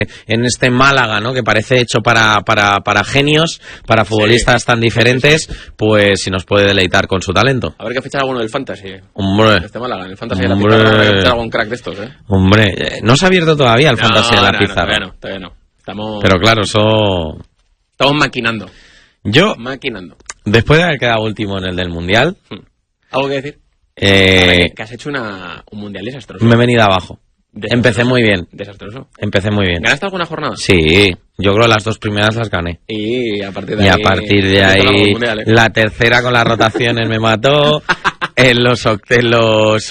en este Málaga, ¿no? Que parece hecho para genios, para futbolistas tan diferentes, pues si nos puede deleitar con su talento. A ver que fichar alguno del Fantasy. Hombre. Este Málaga, en el Fantasy de la pizarra, a ver que fichar algún crack de estos, Hombre, no se ha abierto todavía el Fantasy de la pizarra. Todavía no. Estamos... Pero claro, eso... Estamos maquinando. Maquinando. Después de haber quedado último en el del Mundial... ¿Algo que decir? Que has hecho un Mundial desastroso. Me he venido abajo. Empecé muy bien. Desastroso. Empecé muy bien. ¿Ganaste alguna jornada? Sí, yo creo las 2 primeras las gané. Y a partir de ahí la tercera con las rotaciones me mató. En los octavos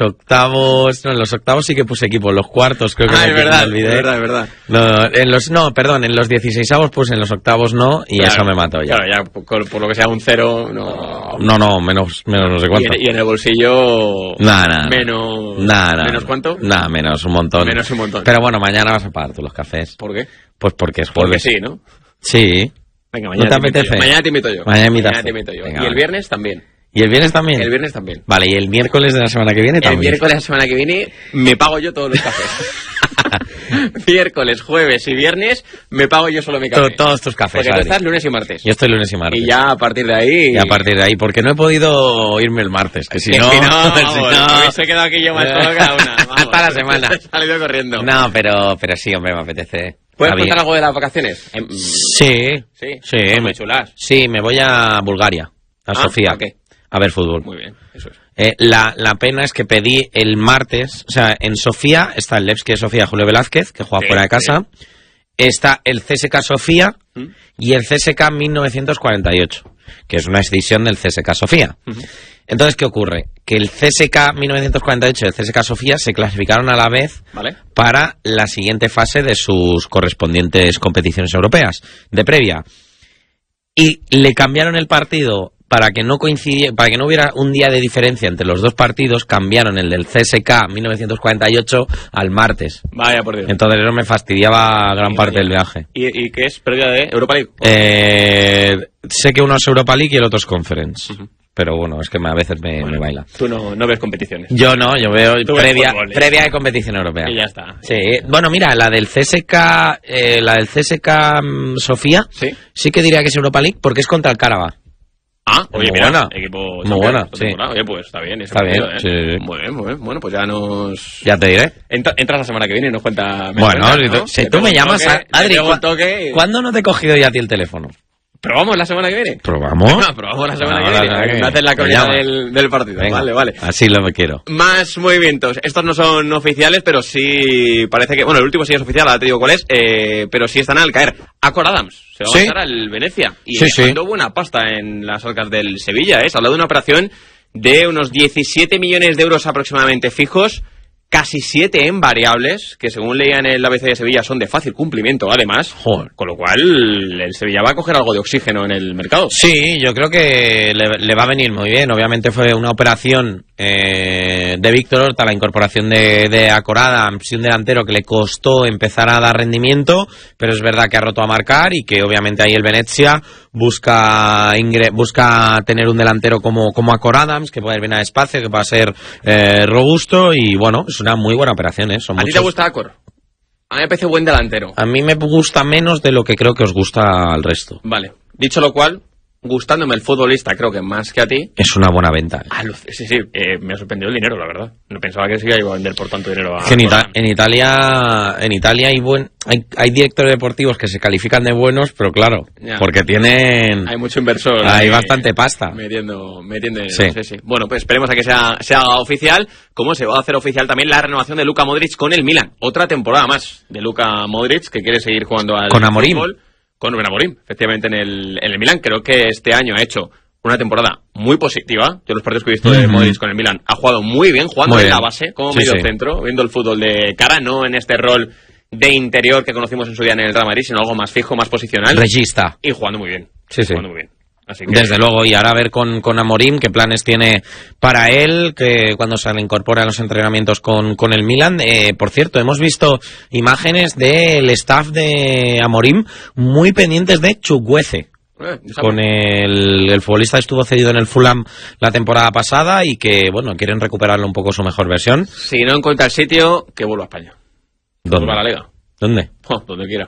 sí que puse equipo. En los cuartos creo que es verdad. En los 16avos puse, en los octavos no, y claro, eso me mató ya. Claro, ya por lo que sea un 0, no. No, menos no sé cuánto. Y en el bolsillo... Nada. ¿Menos cuánto? Nada, menos un montón. Pero bueno, mañana vas a pagar tú los cafés. ¿Por qué? Pues porque es jueves. Porque sí, ¿no? Sí. Venga, mañana ¿No te apetece? Mañana te invito yo. Mañana te invito yo. Venga, y el viernes también. ¿Y el viernes también? El viernes también. Vale, ¿y el miércoles de la semana que viene también? El miércoles de la semana que viene me pago yo todos los cafés. Miércoles, jueves y viernes me pago yo solo mi café. Todos tus cafés. Porque tú estás lunes y martes. Yo estoy lunes y martes. Y ya a partir de ahí... porque no he podido irme el martes, que si no... me hubiese quedado aquí yo más solo cada una. Hasta la semana. He salido corriendo. No, pero sí, hombre, me apetece. ¿Puedes contar algo de las vacaciones? Sí. Muy chulas. Sí, me voy a Bulgaria, a Sofía. ¿Qué? A ver fútbol. Muy bien, eso es. La pena es que pedí el martes, o sea, en Sofía está el Levski de Sofía, Julio Velázquez, que juega fuera de casa, está el CSKA Sofía y el CSKA 1948, que es una escisión del CSKA Sofía. Entonces, ¿qué ocurre? Que el CSKA 1948 y el CSKA Sofía se clasificaron a la vez para la siguiente fase de sus correspondientes competiciones europeas, de previa. Y le cambiaron el partido para que no coincidiera, para que no hubiera un día de diferencia entre los dos partidos, cambiaron el del CSKA 1948 al martes. Vaya por Dios. Entonces eso me fastidiaba gran parte del viaje. ¿Y qué es previa de Europa League? Sé que uno es Europa League y el otro es Conference. Pero bueno, es que a veces me baila. Tú no ves competiciones. Yo no, yo veo previa de competición europea. Y ya está. Sí. Bueno, mira, la del CSKA Sofía, sí que diría que es Europa League porque es contra el Karabakh. Oye, mira, buena. Equipo muy buena, sí. Oye, pues está bien. Está bien, sí. Muy bien. Bueno, pues ya te diré. Entras la semana que viene y nos cuenta... Si tú me llamas, Adri, ¿cuándo no te he cogido ya a ti el teléfono? ¿Probamos la semana que viene? ¿Probamos? Probamos la semana que viene. Me haces la comida del partido. Venga, vale. Así lo quiero. Más movimientos. Estos no son oficiales, pero sí parece que... Bueno, el último sí es oficial, ahora te digo cuál es, pero sí están al caer. Acor Adams se va a pasar al Venecia. Y dejando buena pasta en las arcas del Sevilla, Se ha hablado de una operación de unos 17 millones de euros aproximadamente fijos, casi 7 en variables, que según leía en el ABC de Sevilla son de fácil cumplimiento, además. Joder. Con lo cual, el Sevilla va a coger algo de oxígeno en el mercado. Sí, yo creo que le va a venir muy bien. Obviamente fue una operación de Víctor Horta, la incorporación de Acor Adams, un delantero que le costó empezar a dar rendimiento, pero es verdad que ha roto a marcar y que obviamente ahí el Venezia busca tener un delantero como Acor Adams, que pueda ir bien a espacio, que pueda ser robusto y bueno, es una muy buena operación. ¿A ti te gusta Acor? A mí me parece buen delantero. A mí me gusta menos de lo que creo que os gusta al resto. Vale. Dicho lo cual, gustándome el futbolista, creo que más que a ti. Es una buena venta. Sí, me ha sorprendido el dinero, la verdad. No pensaba que se iba a vender por tanto dinero a... En Italia hay directores deportivos que se califican de buenos, pero claro, porque tienen... Hay mucho inversor. Hay bastante pasta. Metiendo sí. Bueno, pues esperemos a que se haga oficial, como se va a hacer oficial también la renovación de Luka Modric con el Milan. Otra temporada más de Luka Modric, que quiere seguir jugando al con Amorim. Fútbol. Con Rubén Amorim, efectivamente, en el Milan. Creo que este año ha hecho una temporada muy positiva. Yo los partidos que he visto de Modric con el Milan ha jugado muy bien, jugando en la base, como medio centro, viendo el fútbol de cara, no en este rol de interior que conocimos en su día en el Real Madrid, sino algo más fijo, más posicional. Regista. Y jugando muy bien. Jugando muy bien. Así que... Desde luego, y ahora a ver con Amorim qué planes tiene para él, que cuando se le incorpora a los entrenamientos con el Milan. Por cierto, hemos visto imágenes del staff de Amorim muy pendientes de Chukwueze. Con el futbolista estuvo cedido en el Fulham la temporada pasada y que, bueno, quieren recuperarlo un poco su mejor versión. Si no encuentra el sitio, que vuelva a España. ¿Dónde? Vuelva a la Liga. ¿Dónde? Donde quiera.